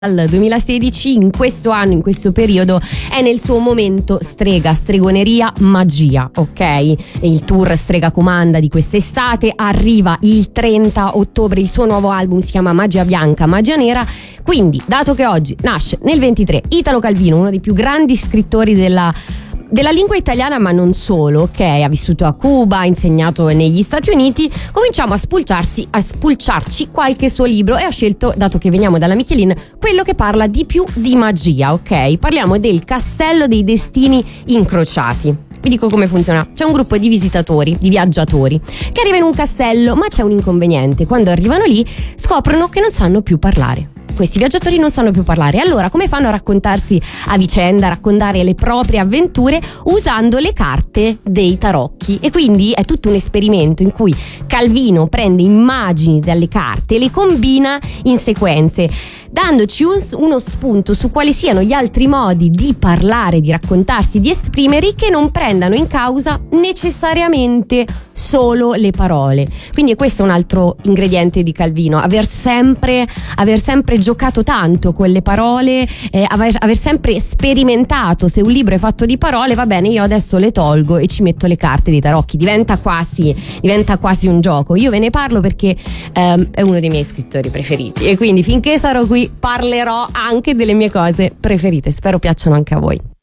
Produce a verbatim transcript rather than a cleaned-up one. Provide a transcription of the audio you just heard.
Dal duemilasedici, in questo anno, in questo periodo, è nel suo momento strega, stregoneria, magia, ok? Il tour Strega Comanda di quest'estate arriva il trenta ottobre, il suo nuovo album si chiama Magia Bianca, Magia Nera. Quindi, dato che oggi nasce nel ventitré Italo Calvino, uno dei più grandi scrittori della della lingua italiana, ma non solo, ok? Ha vissuto a Cuba, ha insegnato negli Stati Uniti. Cominciamo a spulciarsi, a spulciarci qualche suo libro e ho scelto, dato che veniamo dalla Michelin, quello che parla di più di magia, ok? Parliamo del Castello dei Destini Incrociati. Vi dico come funziona. C'è un gruppo di visitatori, di viaggiatori, che arriva in un castello, ma c'è un inconveniente. Quando arrivano lì scoprono che non sanno più parlare. Questi viaggiatori non sanno più parlare. Allora come fanno a raccontarsi a vicenda, a raccontare le proprie avventure usando le carte dei tarocchi? E quindi è tutto un esperimento in cui Calvino prende immagini dalle carte e le combina in sequenze, dandoci un, uno spunto su quali siano gli altri modi di parlare, di raccontarsi, di esprimersi che non prendano in causa necessariamente solo le parole. Quindi questo è un altro ingrediente di Calvino, aver sempre, aver sempre giocato tanto con le parole, eh, aver, aver sempre sperimentato. Se un libro è fatto di parole, va bene, io adesso le tolgo e ci metto le carte dei tarocchi, diventa quasi, diventa quasi un gioco. Io ve ne parlo perché ehm, è uno dei miei scrittori preferiti e quindi finché sarò qui parlerò anche delle mie cose preferite. Spero piacciono anche a voi.